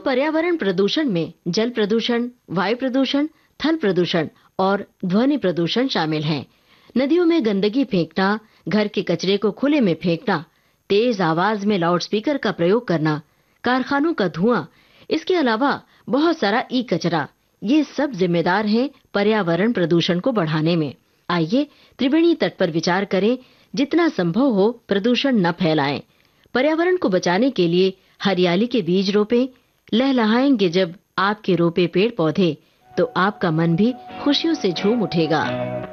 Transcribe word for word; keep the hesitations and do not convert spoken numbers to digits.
पर्यावरण प्रदूषण में जल प्रदूषण, वायु प्रदूषण, थल प्रदूषण और ध्वनि प्रदूषण शामिल हैं। नदियों में गंदगी फेंकना, घर के कचरे को खुले में फेंकना, तेज आवाज में लाउडस्पीकर का प्रयोग करना, कारखानों का धुआं, इसके अलावा बहुत सारा ई कचरा, ये सब जिम्मेदार हैं पर्यावरण प्रदूषण को बढ़ाने में। आइए त्रिवेणी तट पर विचार करें, जितना संभव हो प्रदूषण न फैलाएं। पर्यावरण को बचाने के लिए हरियाली के बीज रोपें। लहलहाएंगे जब आपके रोपे पेड़ पौधे, तो आपका मन भी खुशियों से झूम उठेगा।